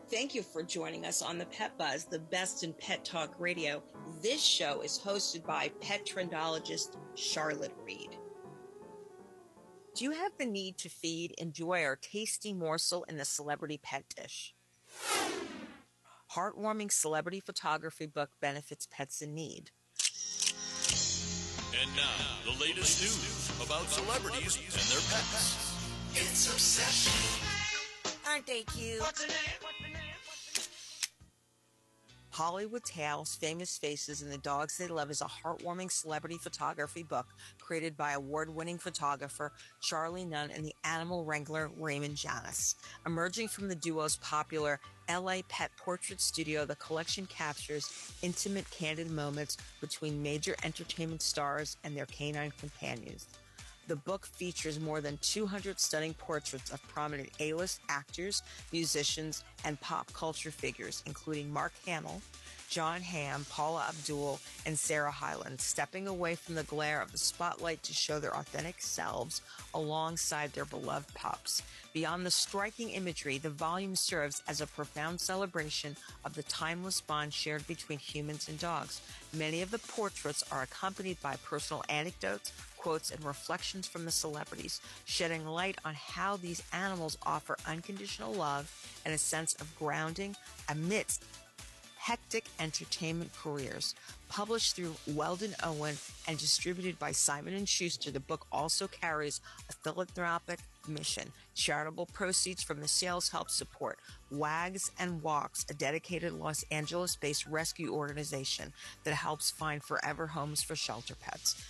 Thank you for joining us on the Pet Buzz, the best in pet talk radio. This show is hosted by pet trendologist Charlotte Reed. Do you have the need to feed, enjoy our tasty morsel in the celebrity pet dish? Heartwarming celebrity photography book benefits pets in need. And now, the latest news about celebrities and their pets. It's Obsession. Aren't they cute? What's the name? Hollywood Tales, Famous Faces, and the Dogs They Love is a heartwarming celebrity photography book created by award-winning photographer Charlie Nunn and the animal wrangler Raymond Janis. Emerging from the duo's popular LA Pet Portrait Studio, the collection captures intimate, candid moments between major entertainment stars and their canine companions. The book features more than 200 stunning portraits of prominent A-list actors, musicians, and pop culture figures, including Mark Hamill, John Hamm, Paula Abdul, and Sarah Hyland, stepping away from the glare of the spotlight to show their authentic selves alongside their beloved pups. Beyond the striking imagery, the volume serves as a profound celebration of the timeless bond shared between humans and dogs. Many of the portraits are accompanied by personal anecdotes, quotes, and reflections from the celebrities, shedding light on how these animals offer unconditional love and a sense of grounding amidst hectic entertainment careers. Published through Weldon Owen and distributed by Simon & Schuster, the book also carries a philanthropic mission. Charitable proceeds from the sales help support Wags and Walks, a dedicated Los Angeles-based rescue organization that helps find forever homes for shelter pets.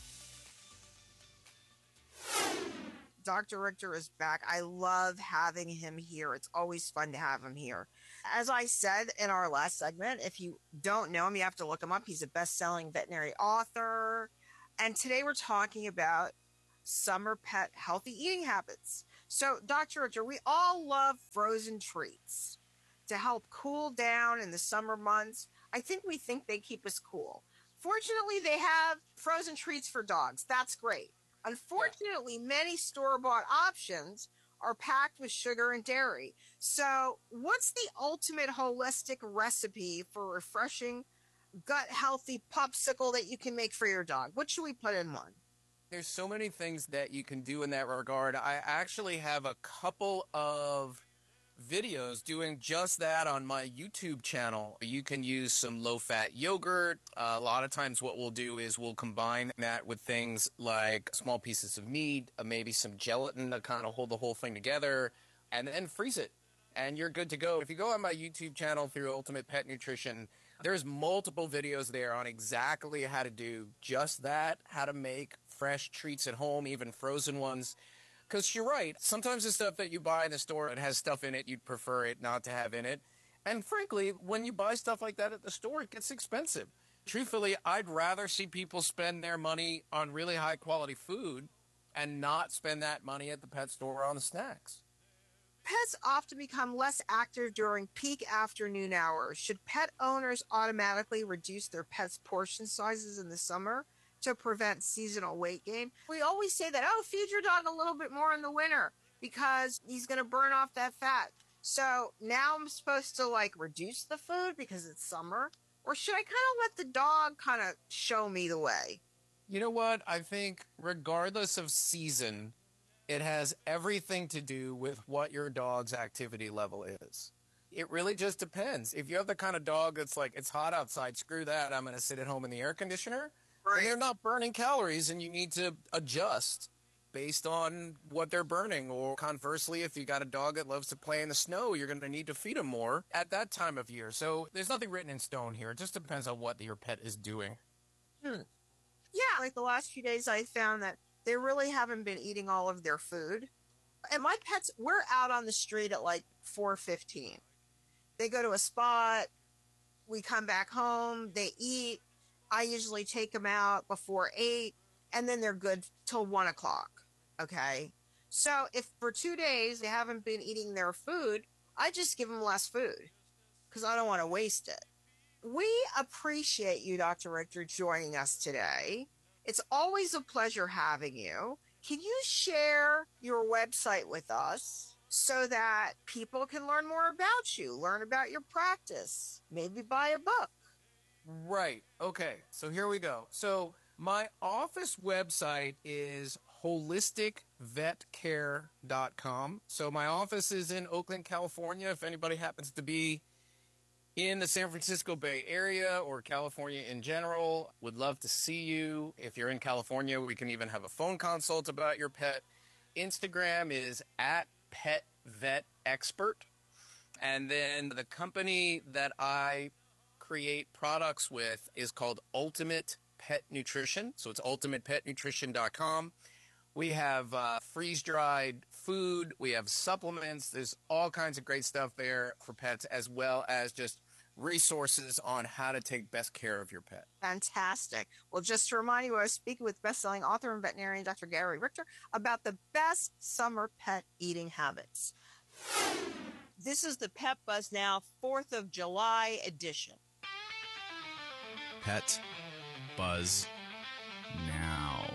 Dr. Richter is back. I love having him here. It's always fun to have him here. As I said in our last segment, if you don't know him, you have to look him up. He's a best-selling veterinary author. And today we're talking about summer pet healthy eating habits. So, Dr. Richter, we all love frozen treats to help cool down in the summer months. I think we think they keep us cool. Fortunately, they have frozen treats for dogs. That's great. Unfortunately, many store-bought options are packed with sugar and dairy. So what's the ultimate holistic recipe for refreshing, gut-healthy popsicle that you can make for your dog? What should we put in one? There's so many things that you can do in that regard. I actually have a couple of videos doing just that on my YouTube channel. You can use some low-fat yogurt. A lot of times what we'll do is we'll combine that with things like small pieces of meat, maybe some gelatin to kind of hold the whole thing together, and then freeze it. And you're good to go. If you go on my YouTube channel through Ultimate Pet Nutrition, there's multiple videos there on exactly how to do just that, how to make fresh treats at home, even frozen ones. Because you're right, sometimes the stuff that you buy in the store, it has stuff in it you'd prefer it not to have in it. And frankly, when you buy stuff like that at the store, it gets expensive. Truthfully, I'd rather see people spend their money on really high quality food and not spend that money at the pet store on the snacks. Pets often become less active during peak afternoon hours. Should pet owners automatically reduce their pets' portion sizes in the summer to prevent seasonal weight gain? We always say that, feed your dog a little bit more in the winter because he's going to burn off that fat. So now I'm supposed to reduce the food because it's summer? Or should I kind of let the dog kind of show me the way? You know what? I think regardless of season, it has everything to do with what your dog's activity level is. It really just depends. If you have the kind of dog that's like, it's hot outside, screw that, I'm going to sit at home in the air conditioner. Right. And they're not burning calories, and you need to adjust based on what they're burning. Or conversely, if you got a dog that loves to play in the snow, you're going to need to feed them more at that time of year. So there's nothing written in stone here. It just depends on what your pet is doing. Yeah, the last few days I found that they really haven't been eating all of their food. And my pets, we're out on the street at 4:15. They go to a spot, we come back home, they eat. I usually take them out before 8, and then they're good till 1 o'clock, okay? So if for 2 days they haven't been eating their food, I just give them less food because I don't want to waste it. We appreciate you, Dr. Richter, joining us today. It's always a pleasure having you. Can you share your website with us? so that people can learn more about you, learn about your practice, maybe buy a book. Right. Okay. So here we go. So my office website is holisticvetcare.com. So my office is in Oakland, California. If anybody happens to be in the San Francisco Bay Area or California in general, would love to see you. If you're in California, we can even have a phone consult about your pet. Instagram is at PetVetExpert. And then the company that I create products with is called Ultimate Pet Nutrition. So it's ultimatepetnutrition.com. We have freeze-dried food. We have supplements. There's all kinds of great stuff there for pets, as well as just resources on how to take best care of your pet. Fantastic. Well, just to remind you, I was speaking with best-selling author and veterinarian Dr. Gary Richter about the best summer pet eating habits. This is the Pet Buzz Now 4th of July edition. Pet Buzz Now.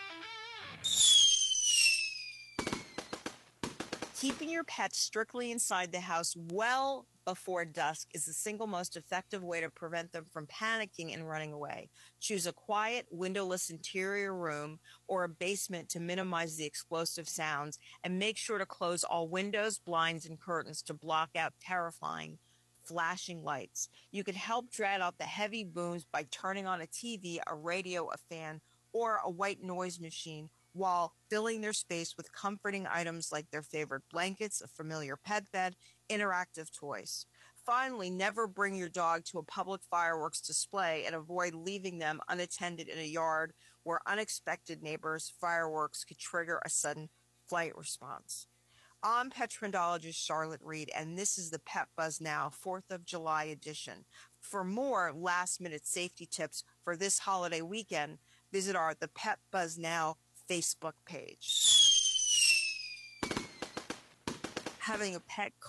Keeping your pets strictly inside the house well before dusk is the single most effective way to prevent them from panicking and running away. Choose a quiet, windowless interior room or a basement to minimize the explosive sounds, and make sure to close all windows, blinds, and curtains to block out terrifying flashing lights. You can help drown out the heavy booms by turning on a TV, a radio, a fan, or a white noise machine, while filling their space with comforting items like their favorite blankets, a familiar pet bed, interactive toys. Finally, never bring your dog to a public fireworks display and avoid leaving them unattended in a yard where unexpected neighbors' fireworks could trigger a sudden flight response. I'm pet trendologist Charlotte Reed, and this is the Pet Buzz Now 4th of July edition. For more last-minute safety tips for this holiday weekend, visit our The Pet Buzz Now Facebook page. Having a pet